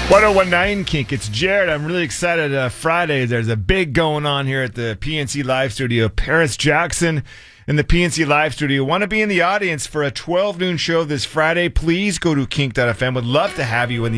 1019 Kink, it's Jared. I'm really excited. Friday, there's a big going on here at the PNC Live Studio. Paris Jackson in the PNC Live Studio. Want to be in the audience for a 12 noon show this Friday? Please go to kink.fm. Would love to have you in the